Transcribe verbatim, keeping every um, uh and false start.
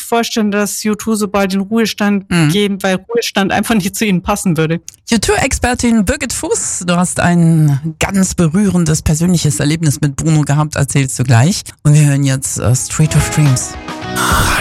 vorstellen, dass U zwei so bald in Ruhestand Mhm. gehen, weil Ruhestand einfach nicht zu ihnen passen würde. U zwei Expertin Birgit Fuß, du hast ein ganz berührendes persönliches Erlebnis mit Bruno gehabt, erzählst du gleich. Und wir hören jetzt uh, Street of Dreams.